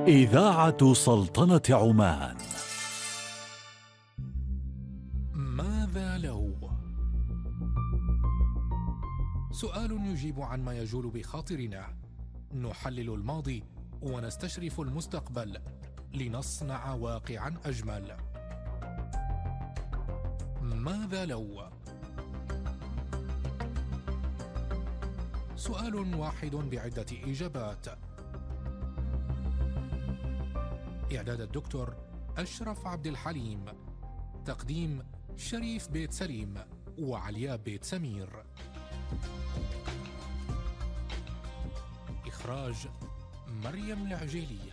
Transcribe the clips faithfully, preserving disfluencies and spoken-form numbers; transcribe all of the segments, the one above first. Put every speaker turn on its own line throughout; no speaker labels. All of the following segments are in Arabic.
إذاعة سلطنة عمان.
ماذا لو؟ سؤال يجيب عن ما يجول بخاطرنا. نحلل الماضي ونستشرف المستقبل لنصنع واقعا أجمل. ماذا لو؟ سؤال واحد بعدة إجابات. إعداد الدكتور أشرف عبد الحليم. تقديم شريف بيت سليم وعلياء بيت سمير. إخراج مريم العجيلية.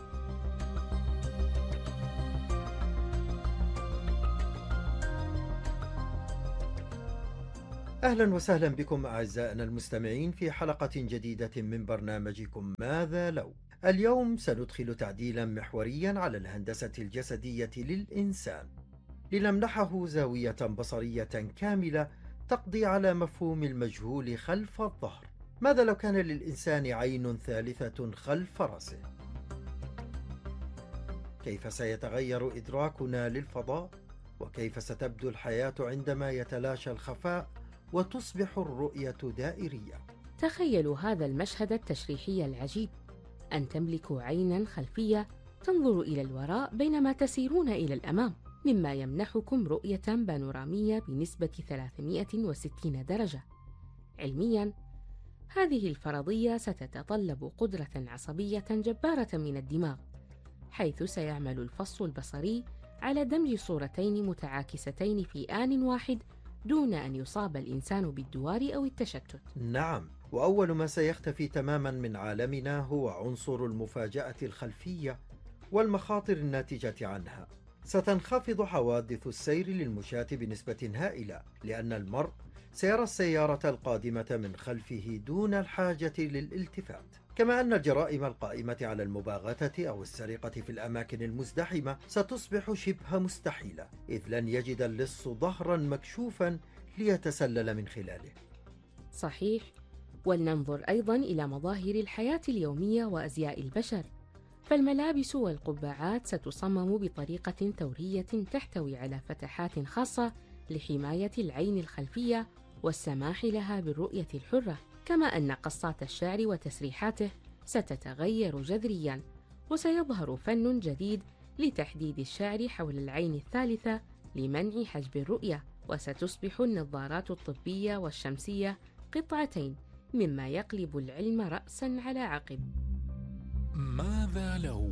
أهلا وسهلا بكم أعزائنا المستمعين في حلقة جديدة من برنامجكم ماذا لو. اليوم سندخل تعديلا محوريا على الهندسة الجسدية للإنسان لنمنحه زاوية بصرية كاملة تقضي على مفهوم المجهول خلف الظهر. ماذا لو كان للإنسان عين ثالثة خلف رأسه؟ كيف سيتغير إدراكنا للفضاء؟ وكيف ستبدو الحياة عندما يتلاشى الخفاء وتصبح الرؤية دائرية؟
تخيلوا هذا المشهد التشريحي العجيب، أن تملكوا عينا خلفية تنظر إلى الوراء بينما تسيرون إلى الأمام، مما يمنحكم رؤية بانورامية بنسبة ثلاثمائة وستين درجة. علمياً، هذه الفرضية ستتطلب قدرة عصبية جبارة من الدماغ، حيث سيعمل الفص البصري على دمج صورتين متعاكستين في آن واحد دون أن يصاب الإنسان بالدوار أو التشتت.
نعم، وأول ما سيختفي تماما من عالمنا هو عنصر المفاجأة الخلفية والمخاطر الناتجة عنها. ستنخفض حوادث السير للمشاة بنسبة هائلة، لأن المرء سيرى السيارة القادمة من خلفه دون الحاجة للالتفات. كما أن الجرائم القائمة على المباغتة أو السرقة في الأماكن المزدحمة ستصبح شبه مستحيلة، إذ لن يجد اللص ظهرا مكشوفا ليتسلل من خلاله.
صحيح، ولننظر أيضا إلى مظاهر الحياة اليومية وأزياء البشر، فالملابس والقبعات ستصمم بطريقة ثورية تحتوي على فتحات خاصة لحماية العين الخلفية والسماح لها بالرؤية الحرة. كما أن قصات الشعر وتسريحاته ستتغير جذرياً، وسيظهر فن جديد لتحديد الشعر حول العين الثالثة لمنع حجب الرؤية، وستصبح النظارات الطبية والشمسية قطعتين، مما يقلب العلم رأساً على عقب.
ماذا لو؟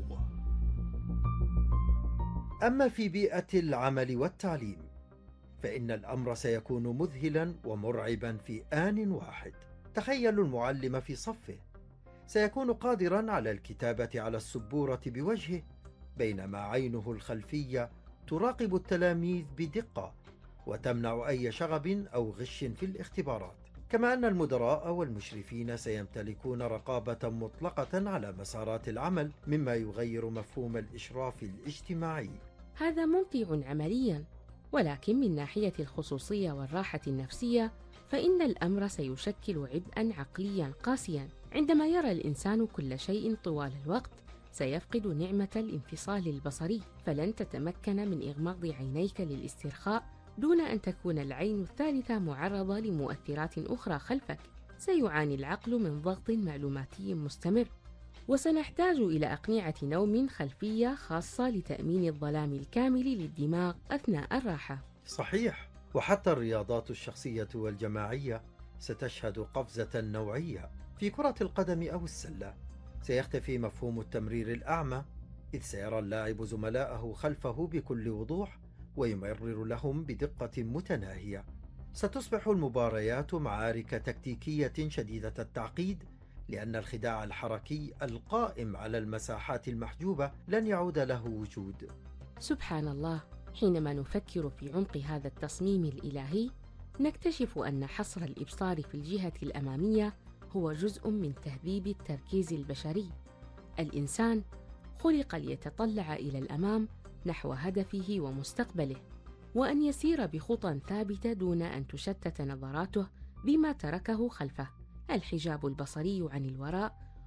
أما في بيئة العمل والتعليم فإن الأمر سيكون مذهلاً ومرعباً في آن واحد. تخيلوا المعلم في صفه سيكون قادراً على الكتابة على السبورة بوجهه، بينما عينه الخلفية تراقب التلاميذ بدقة وتمنع أي شغب أو غش في الاختبارات. كما أن المدراء والمشرفين سيمتلكون رقابة مطلقة على مسارات العمل، مما يغير مفهوم الإشراف الاجتماعي.
هذا ممتع عملياً، ولكن من ناحية الخصوصية والراحة النفسية فإن الأمر سيشكل عبئاً عقلياً قاسياً. عندما يرى الإنسان كل شيء طوال الوقت سيفقد نعمة الانفصال البصري، فلن تتمكن من إغماض عينيك للاسترخاء دون أن تكون العين الثالثة معرضة لمؤثرات أخرى خلفك. سيعاني العقل من ضغط معلوماتي مستمر، وسنحتاج إلى أقنعة نوم خلفية خاصة لتأمين الظلام الكامل للدماغ أثناء الراحة.
صحيح، وحتى الرياضات الشخصية والجماعية ستشهد قفزة نوعية. في كرة القدم أو السلة سيختفي مفهوم التمرير الأعمى، إذ سيرى اللاعب زملائه خلفه بكل وضوح ويمرر لهم بدقة متناهية. ستصبح المباريات معارك تكتيكية شديدة التعقيد، لأن الخداع الحركي القائم على المساحات المحجوبة لن يعود له وجود.
سبحان الله، حينما نفكر في عمق هذا التصميم الإلهي نكتشف أن حصر الإبصار في الجهة الأمامية هو جزء من تهذيب التركيز البشري. الإنسان خلق ليتطلع إلى الأمام نحو هدفه ومستقبله، وأن يسير بخطى ثابتة دون أن تشتت نظراته بما تركه خلفه. الحجاب البصري عن الوراء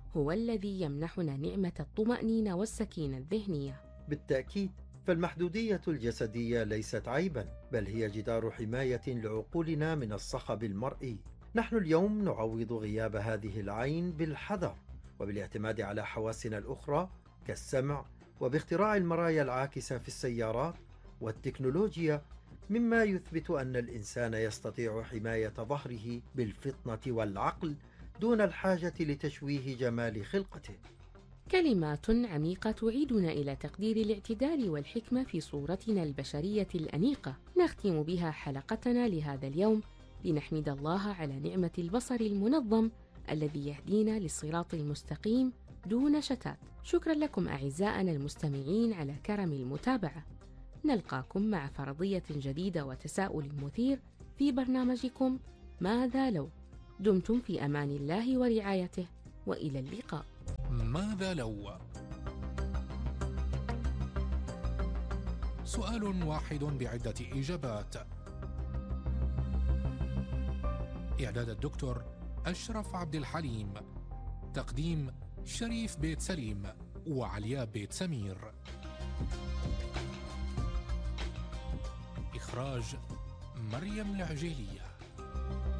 هو الذي يمنحنا نعمة الطمأنينة والسكينة الذهنية.
بالتأكيد، فالمحدودية الجسدية ليست عيبا، بل هي جدار حماية لعقولنا من الصخب المرئي. نحن اليوم نعوض غياب هذه العين بالحذر وبالاعتماد على حواسنا الأخرى كالسمع، وباختراع المرايا العاكسة في السيارات والتكنولوجيا، مما يثبت أن الإنسان يستطيع حماية ظهره بالفطنة والعقل دون الحاجة لتشويه جمال خلقته.
كلمات عميقة تعيدنا إلى تقدير الاعتدال والحكمة في صورتنا البشرية الأنيقة. نختم بها حلقتنا لهذا اليوم لنحمد الله على نعمة البصر المنظم الذي يهدينا للصراط المستقيم دون شتات. شكرا لكم أعزائنا المستمعين على كرم المتابعة. نلقاكم مع فرضية جديدة وتساؤل مثير في برنامجكم ماذا لو. دمتم في أمان الله ورعايته، وإلى اللقاء.
ماذا لو؟ سؤال واحد بعدة إجابات. إعداد الدكتور أشرف عبد الحليم. تقديم شريف بيت سليم وعلياء بيت سمير. إخراج مريم العجيلية.